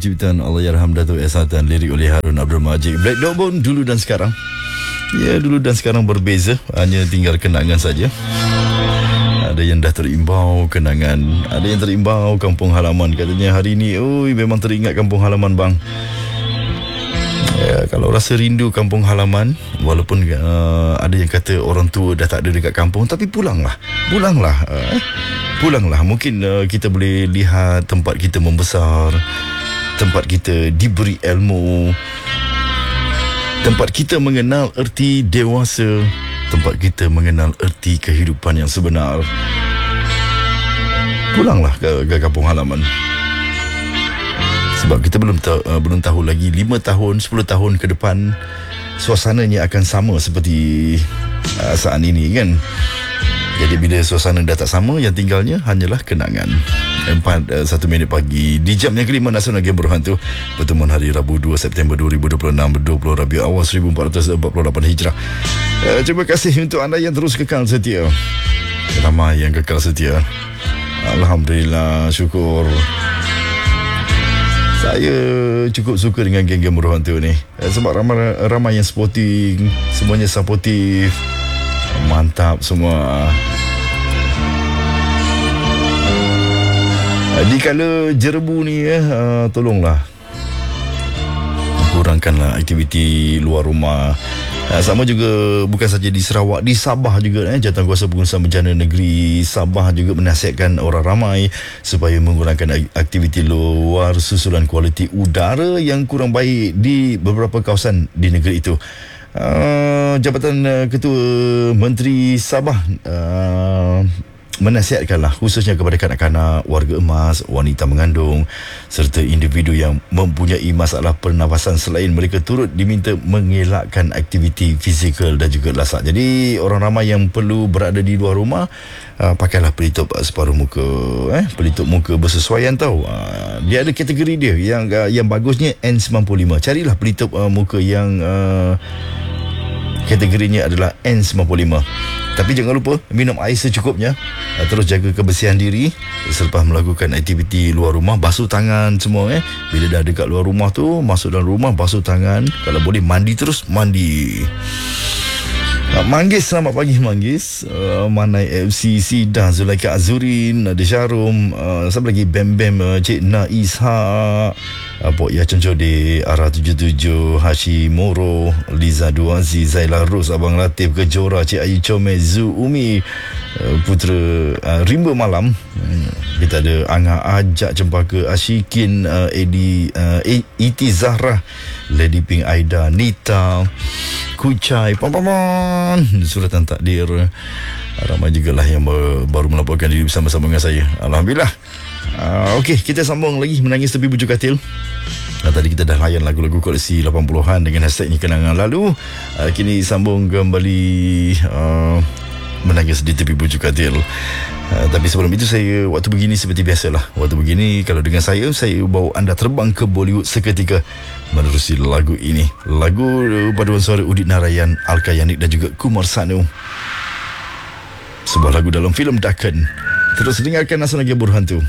ciptaan Allahyarham Datuk S. Hatan, lirik oleh Harun Abdul Majid. Black Dog pun dulu dan sekarang. Ya, dulu dan sekarang berbeza, hanya tinggal kenangan saja. Ada yang dah terimbau kenangan, ada yang terimbau kampung halaman. Katanya hari ni, memang teringat kampung halaman bang. Ya, kalau rasa rindu kampung halaman, walaupun ada yang kata orang tua dah tak ada dekat kampung, tapi pulanglah. Mungkin kita boleh lihat tempat kita membesar, tempat kita diberi ilmu, tempat kita mengenal erti dewasa, tempat kita mengenal erti kehidupan yang sebenar. Pulanglah ke kampung halaman. Sebab kita belum tahu lagi 5 tahun, 10 tahun ke depan suasananya akan sama seperti saat ini kan. Jadi bila suasana dah tak sama, yang tinggalnya hanyalah kenangan. 1 minit pagi di jam yang kelima Nasional Game Berhantu, pertemuan hari Rabu 2 September 2026, 20 Rabiul Awal 1448 Hijrah. Terima kasih untuk anda yang terus kekal setia. Ramai yang kekal setia. Alhamdulillah, syukur. Saya cukup suka dengan geng-geng Berhantu ni, sebab ramai yang sporting, semuanya supportive. Mantap semua. Di kala jerebu ni tolonglah kurangkanlah aktiviti luar rumah. Sama juga bukan saja di Sarawak, di Sabah juga Jawatankuasa Pengurusan Bencana Negeri Sabah juga menasihatkan orang ramai supaya mengurangkan aktiviti luar susulan kualiti udara yang kurang baik di beberapa kawasan di negeri itu. Jabatan Ketua Menteri Sabah menasihatkanlah khususnya kepada kanak-kanak, warga emas, wanita mengandung serta individu yang mempunyai masalah pernafasan selain mereka turut diminta mengelakkan aktiviti fizikal dan juga lasak. Jadi orang ramai yang perlu berada di luar rumah, pakailah pelitup separuh muka, pelitup muka bersesuaian tau. Dia ada kategori dia yang bagusnya N95. Carilah pelitup muka yang kategorinya adalah N95. Tapi jangan lupa minum air secukupnya. Terus jaga kebersihan diri selepas melakukan aktiviti luar rumah. Basuh tangan semua. Bila dah dekat luar rumah tu, masuk dalam rumah, basuh tangan. Kalau boleh mandi terus, mandi. Manggis, selamat pagi Manggis. Manai FC, Sidah, Zulaika Azurin, Nadia Syarum, siapa lagi, Bem Bem, Cik Na Ishak, Pok Ya Concode, Ara 77, Hashimoro, Liza Duazi, Zaila Ros, Abang Latif Kejora, Cik Ayu Comel, Zu Umi, Putera Rimba Malam. Kita ada Angah Ajak Cempaka, Ashikin, Iti Zahra, Lady Pink Aida, Nita, Kucai, Pampaman, Suratan Takdir. Ramai juga lah yang baru melaporkan diri bersama-sama dengan saya. Alhamdulillah. Okey, kita sambung lagi Menangis Tepi Bujuk Katil. Tadi kita dah layan lagu-lagu koleksi 80-an dengan hashtagnya kenangan lalu. Kini sambung kembali Menangis di Tepi Bujuk Katil. Tapi sebelum itu saya, waktu begini seperti biasalah. Waktu begini kalau dengan saya bawa anda terbang ke Bollywood seketika menerusi lagu ini. Lagu paduan suara Udit Narayan, Alka Yanik dan juga Kumar Sanu. Sebuah lagu dalam filem Dakan. Terus dengarkan Nasional Game Berhantu.